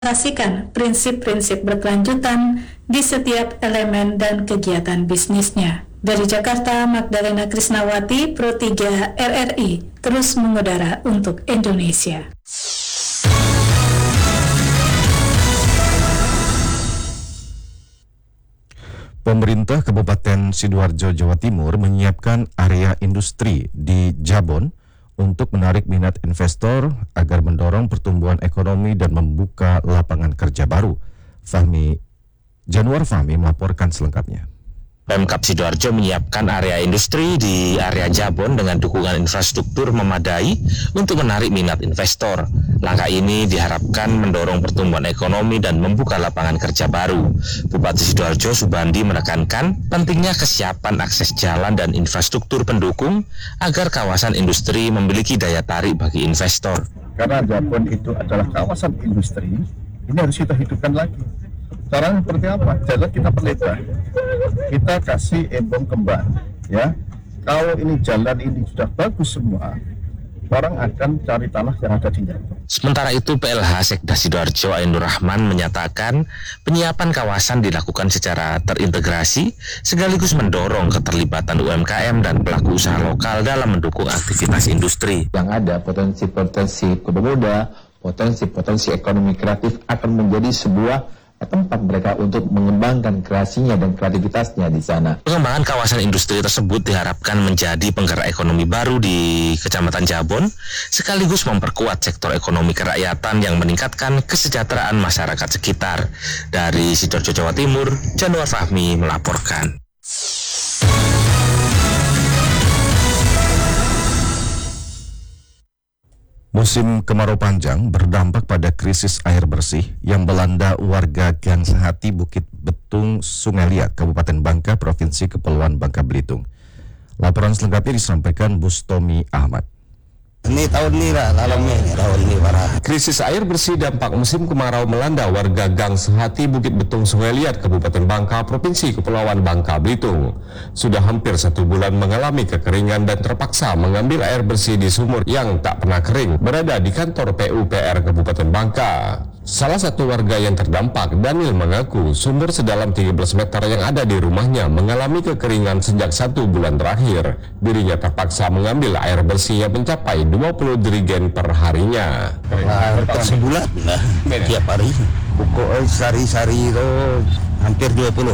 mengimplementasikan prinsip-prinsip berkelanjutan di setiap elemen dan kegiatan bisnisnya. Dari Jakarta, Magdalena Krisnawati, Pro 3 RRI, terus mengudara untuk Indonesia. Pemerintah Kabupaten Sidoarjo, Jawa Timur menyiapkan area industri di Jabon untuk menarik minat investor agar mendorong pertumbuhan ekonomi dan membuka lapangan kerja baru. Januar Fahmi melaporkan selengkapnya. Pemkab Sidoarjo menyiapkan area industri di area Jabon dengan dukungan infrastruktur memadai untuk menarik minat investor. Langkah ini diharapkan mendorong pertumbuhan ekonomi dan membuka lapangan kerja baru. Bupati Sidoarjo Subandi menekankan pentingnya kesiapan akses jalan dan infrastruktur pendukung agar kawasan industri memiliki daya tarik bagi investor. Karena Jabon itu adalah kawasan industri, ini harus kita hidupkan lagi. Caranya seperti apa? Jalan kita perlebar, kita kasih embong kembang, ya. Kalau ini jalan ini sudah bagus semua, orang akan cari tanah yang ada di Jabon. Sementara itu, PLH Sekda Sidoarjo Ainur Rahman menyatakan penyiapan kawasan dilakukan secara terintegrasi sekaligus mendorong keterlibatan UMKM dan pelaku usaha lokal dalam mendukung aktivitas industri. Yang ada potensi-potensi pemuda, potensi-potensi ekonomi kreatif akan menjadi sebuah tempat mereka untuk mengembangkan kreasinya dan kreativitasnya di sana. Pengembangan kawasan industri tersebut diharapkan menjadi penggerak ekonomi baru di Kecamatan Jabon, sekaligus memperkuat sektor ekonomi kerakyatan yang meningkatkan kesejahteraan masyarakat sekitar. Dari Sidoarjo, Jawa Timur, Januar Fahmi melaporkan. Musim kemarau panjang berdampak pada krisis air bersih yang melanda warga Gang Sehati, Bukit Betung, Sungai Liat, Kabupaten Bangka, Provinsi Kepulauan Bangka Belitung. Laporan selengkapnya disampaikan Bustomi Ahmad. Ini tahun ini lah, tahun ini parah. Krisis air bersih dampak musim kemarau melanda warga Gang Sehati, Bukit Betung, Sungai Liat, Kabupaten Bangka, Provinsi Kepulauan Bangka Belitung. Sudah hampir 1 bulan mengalami kekeringan dan terpaksa mengambil air bersih di sumur yang tak pernah kering berada di kantor PUPR Kabupaten Bangka. Salah satu warga yang terdampak, Daniel, mengaku sumur sedalam 13 meter yang ada di rumahnya mengalami kekeringan sejak 1 bulan terakhir. Dirinya terpaksa mengambil air bersih yang mencapai 20 jerigen per harinya. Sebulan lah, tiap hari. Pokok sari-sari itu hampir 20,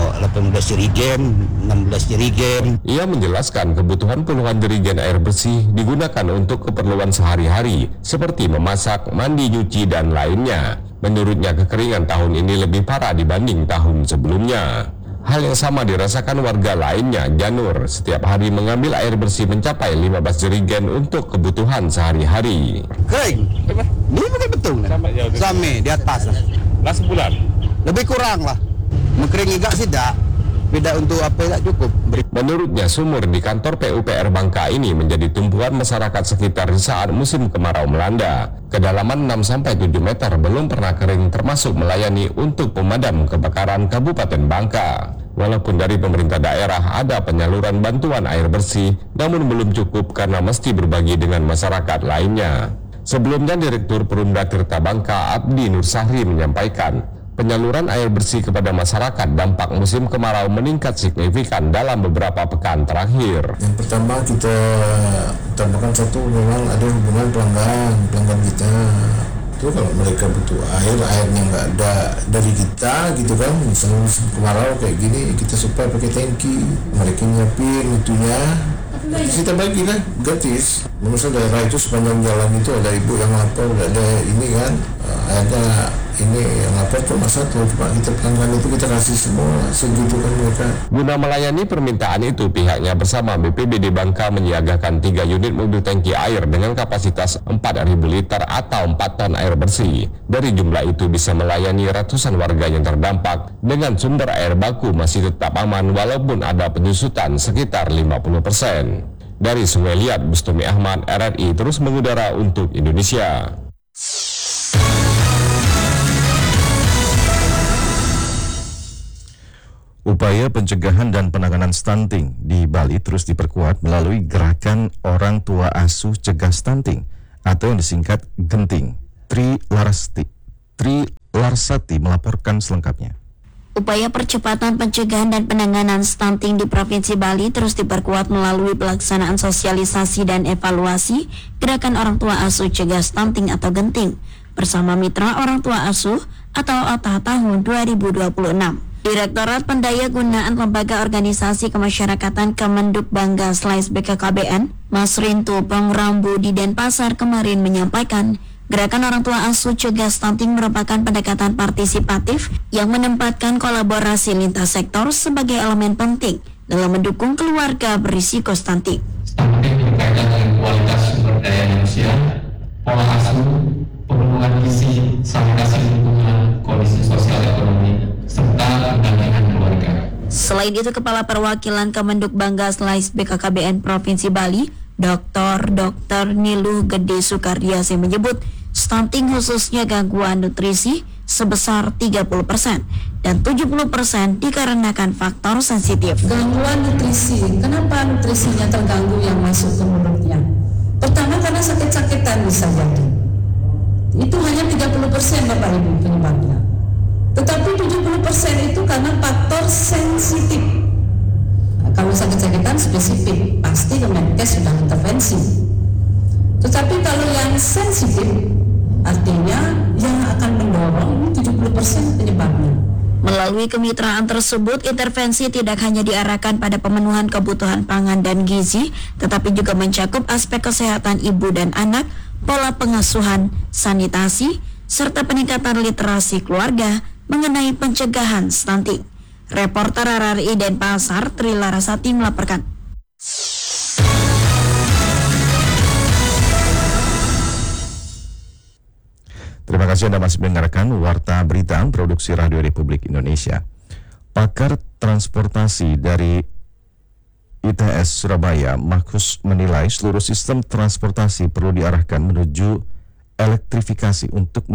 18 jerigen, 16 jerigen. Ia menjelaskan kebutuhan puluhan jerigen air bersih digunakan untuk keperluan sehari-hari, seperti memasak, mandi, nyuci, dan lainnya. Menurutnya kekeringan tahun ini lebih parah dibanding tahun sebelumnya. Hal yang sama dirasakan warga lainnya, Janur. Setiap hari mengambil air bersih mencapai 15 jerigen untuk kebutuhan sehari-hari. Kering, ini pakai betul. Sampai di atas lah. Lah sebulan? Lebih kurang lah. Mengkeringi gak sih dak. Beda untuk apa tidak cukup. Menurutnya sumur di kantor PUPR Bangka ini menjadi tumpuan masyarakat sekitar di saat musim kemarau melanda. Kedalaman 6-7 meter belum pernah kering, termasuk melayani untuk pemadam kebakaran Kabupaten Bangka. Walaupun dari pemerintah daerah ada penyaluran bantuan air bersih, namun belum cukup karena mesti berbagi dengan masyarakat lainnya. Sebelumnya Direktur Perumda Tirta Bangka Abdi Nur Sahri menyampaikan, penyaluran air bersih kepada masyarakat dampak musim kemarau meningkat signifikan dalam beberapa pekan terakhir. Yang pertama kita tambahkan satu, memang ada hubungan pelanggan kita. Itu kalau mereka butuh airnya nggak ada dari kita gitu kan, misalnya musim kemarau kayak gini kita supply pakai tangki, mereka nyiapin itunya, kita bagi kan gratis. Maksud daerah itu sepanjang jalan itu ada ibu yang lapor, ada ini kan, ada ini yang lapor tuh masa tuh cuma kita pelanggan itu kita kasih semua segitu kan mereka. Guna melayani permintaan itu, pihaknya bersama BPBD Bangka menyiagakan 3 unit mobil tangki air dengan kapasitas 4.000 liter atau 4 ton air bersih. Dari jumlah itu bisa melayani ratusan warga yang terdampak dengan sumber air baku masih tetap aman walaupun ada penyusutan sekitar 50%. Dari Sungai Liat, Bustomi Ahmad, RRI terus mengudara untuk Indonesia. Upaya pencegahan dan penanganan stunting di Bali terus diperkuat melalui gerakan Orang Tua Asuh Cegah Stunting atau yang disingkat GENTING. Tri Larsati melaporkan selengkapnya. Upaya percepatan pencegahan dan penanganan stunting di Provinsi Bali terus diperkuat melalui pelaksanaan sosialisasi dan evaluasi Gerakan Orang Tua Asuh Cegah Stunting atau Genting bersama Mitra Orang Tua Asuh atau OTA tahun 2026. Direktorat Pendayagunaan Lembaga Organisasi Kemasyarakatan Kemenduk Bangga / BKKBN, Mas Rintu Pengrambu di Denpasar kemarin menyampaikan, Gerakan Orang Tua Asuh Cegah Stunting merupakan pendekatan partisipatif yang menempatkan kolaborasi lintas sektor sebagai elemen penting dalam mendukung keluarga berisiko stunting. Stunting berkaitan dengan kualitas sumber daya manusia, pola asuh, perlindungan gizi, sanitasi lingkungan, kondisi sosial ekonomi, serta pendampingan keluarga. Selain itu, Kepala Perwakilan Kemenduk Bangga / BKKBN Provinsi Bali, Dr. Niluh Gede Sukardiasi menyebut stunting khususnya gangguan nutrisi sebesar 30% dan 70% dikarenakan faktor sensitif. Gangguan nutrisi, kenapa nutrisinya terganggu yang masuk ke mulutnya? Pertama karena sakit-sakitan bisa jadi. Itu hanya 30% Bapak Ibu penyebabnya. Tetapi 70% itu karena faktor sensitif. Kalau sakit-sakitan spesifik, pasti Kemenkes sudah intervensi. Tetapi kalau yang sensitif, artinya yang akan mendorong 70% penyebabnya. Melalui kemitraan tersebut, intervensi tidak hanya diarahkan pada pemenuhan kebutuhan pangan dan gizi, tetapi juga mencakup aspek kesehatan ibu dan anak, pola pengasuhan, sanitasi, serta peningkatan literasi keluarga mengenai pencegahan stunting. Reporter RRI Denpasar, Tri Larasati melaporkan. Terima kasih Anda masih mendengarkan Warta Berita Produksi Radio Republik Indonesia. Pakar transportasi dari ITS Surabaya, Markus, menilai seluruh sistem transportasi perlu diarahkan menuju elektrifikasi untuk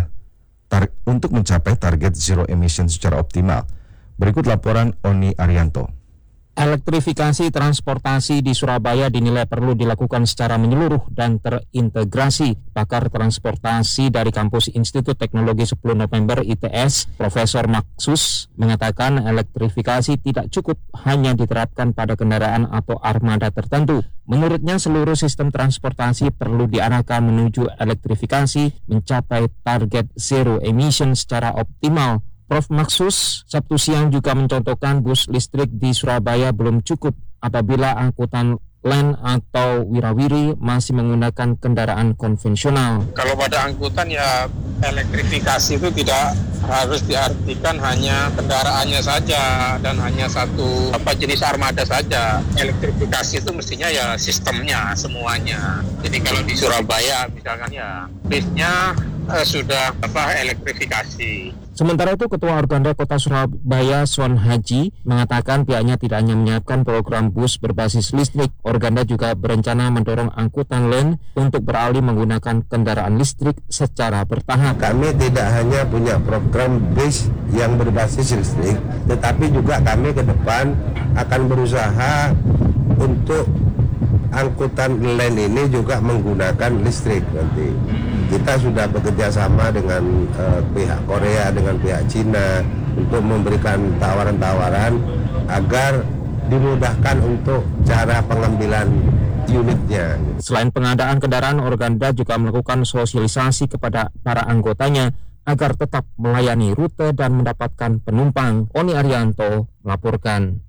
mencapai target zero emission secara optimal. Berikut laporan Oni Arianto. Elektrifikasi transportasi di Surabaya dinilai perlu dilakukan secara menyeluruh dan terintegrasi. Pakar transportasi dari Kampus Institut Teknologi 10 November ITS, Profesor Maksus, mengatakan elektrifikasi tidak cukup hanya diterapkan pada kendaraan atau armada tertentu. Menurutnya seluruh sistem transportasi perlu diarahkan menuju elektrifikasi mencapai target zero emission secara optimal. Prof. Maksus Sabtu siang juga mencontohkan bus listrik di Surabaya belum cukup apabila angkutan LAN atau wirawiri masih menggunakan kendaraan konvensional. Kalau pada angkutan ya elektrifikasi itu tidak harus diartikan hanya kendaraannya saja dan hanya satu jenis armada saja. Elektrifikasi itu mestinya ya sistemnya semuanya. Jadi kalau di Surabaya misalkan ya bisnya sudah elektrifikasi. Sementara itu, Ketua Organda Kota Surabaya, Son Haji, mengatakan pihaknya tidak hanya menyiapkan program bus berbasis listrik, Organda juga berencana mendorong angkutan LAN untuk beralih menggunakan kendaraan listrik secara bertahap. Kami tidak hanya punya program bus yang berbasis listrik, tetapi juga kami ke depan akan berusaha untuk angkutan LAN ini juga menggunakan listrik nanti. Kita sudah bekerja sama dengan pihak Korea, dengan pihak Cina untuk memberikan tawaran-tawaran agar dimudahkan untuk cara pengambilan unitnya. Selain pengadaan kendaraan, Organda juga melakukan sosialisasi kepada para anggotanya agar tetap melayani rute dan mendapatkan penumpang. Oni Arianto melaporkan.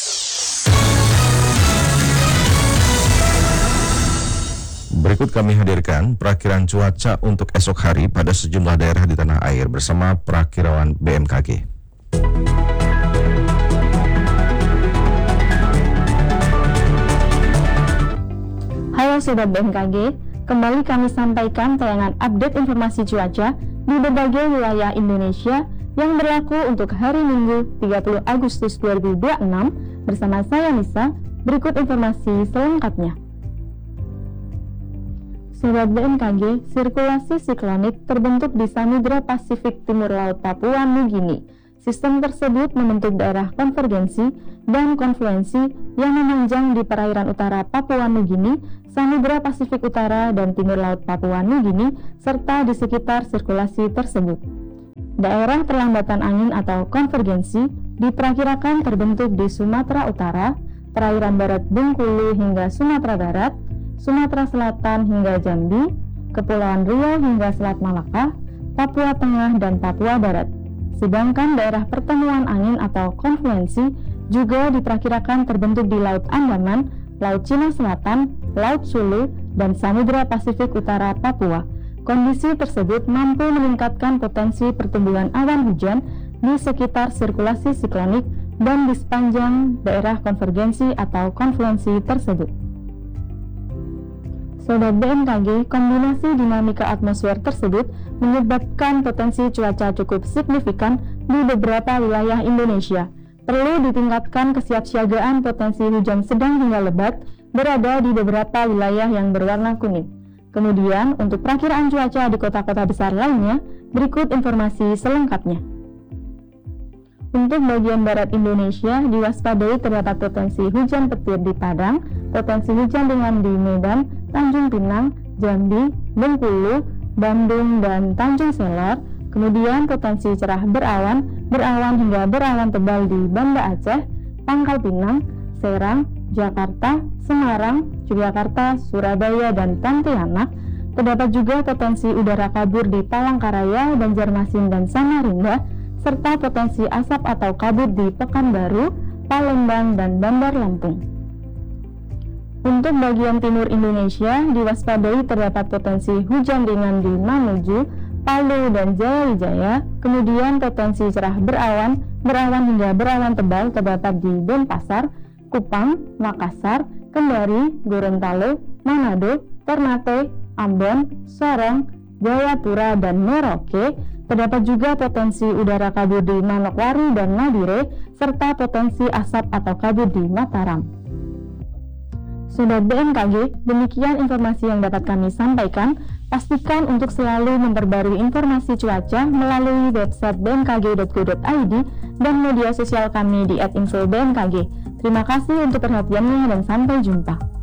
Berikut kami hadirkan perakiran cuaca untuk esok hari pada sejumlah daerah di tanah air bersama perakirawan BMKG. Halo Sobat BMKG, kembali kami sampaikan tayangan update informasi cuaca di berbagai wilayah Indonesia yang berlaku untuk hari Minggu 30 Agustus 2026 bersama saya Nisa. Berikut informasi selengkapnya. Sobat BMKG, sirkulasi siklonik terbentuk di Samudra Pasifik Timur Laut Papua Nugini. Sistem tersebut membentuk daerah konvergensi dan konfluensi yang memanjang di perairan utara Papua Nugini Samudra Pasifik Utara dan Timur Laut Papua Nugini, serta di sekitar sirkulasi tersebut. Daerah perlambatan angin atau konvergensi diperkirakan terbentuk di Sumatera Utara, perairan barat Bengkulu hingga Sumatera Barat, Sumatera Selatan hingga Jambi, Kepulauan Riau hingga Selat Malaka, Papua Tengah dan Papua Barat. Sedangkan daerah pertemuan angin atau konfluensi juga diperkirakan terbentuk di Laut Andaman, Laut Cina Selatan, Laut Sulu, dan Samudra Pasifik Utara Papua. Kondisi tersebut mampu meningkatkan potensi pertumbuhan awan hujan di sekitar sirkulasi siklonik dan di sepanjang daerah konvergensi atau konfluensi tersebut. Sobat BMKG, kombinasi dinamika atmosfer tersebut menyebabkan potensi cuaca cukup signifikan di beberapa wilayah Indonesia. Perlu ditingkatkan kesiapsiagaan potensi hujan sedang hingga lebat berada di beberapa wilayah yang berwarna kuning. Kemudian, untuk perakiraan cuaca di kota-kota besar lainnya, berikut informasi selengkapnya. Untuk bagian barat Indonesia, diwaspadai terdapat potensi hujan petir di Padang, potensi hujan ringan di Medan, Tanjung Pinang, Jambi, Bengkulu, Bandung, dan Tanjung Selor. Kemudian potensi cerah berawan hingga berawan tebal di Banda Aceh, Pangkal Pinang, Serang, Jakarta, Semarang, Yogyakarta, Surabaya, dan Pontianak. Terdapat juga potensi udara kabur di Palangkaraya, Banjarmasin, dan Samarinda, serta potensi asap atau kabut di Pekanbaru, Palembang, dan Bandar Lampung. Untuk bagian timur Indonesia, diwaspadai terdapat potensi hujan ringan di Mamuju, Palu, dan Jaya Wijaya. Kemudian potensi cerah berawan hingga berawan tebal terdapat di Denpasar, Kupang, Makassar, Kendari, Gorontalo, Manado, Ternate, Ambon, Sorong, Jayapura, dan Merauke. Terdapat juga potensi udara kabut di Manokwari dan Nabire, serta potensi asap atau kabut di Mataram. Sobat BMKG, demikian informasi yang dapat kami sampaikan. Pastikan untuk selalu memperbarui informasi cuaca melalui website bmkg.go.id dan media sosial kami di @infobmkg. Terima kasih untuk perhatiannya dan sampai jumpa.